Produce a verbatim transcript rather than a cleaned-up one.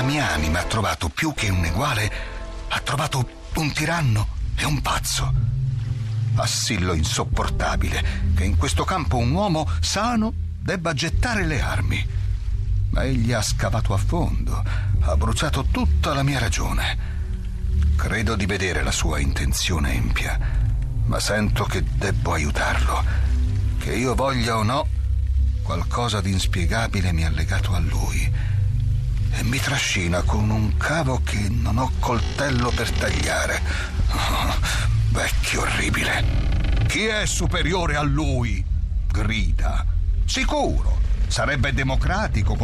mia anima ha trovato più che un eguale, ha trovato un tiranno e un pazzo. Assillo insopportabile che in questo campo un uomo sano debba gettare le armi. Ma egli ha scavato a fondo, ha bruciato tutta la mia ragione. Credo di vedere la sua intenzione empia, ma sento che debbo aiutarlo. Che io voglia o no, qualcosa di inspiegabile mi ha legato a lui e mi trascina con un cavo che non ho coltello per tagliare. Oh, vecchio orribile. Chi è superiore a lui? Grida. Sicuro, sarebbe democratico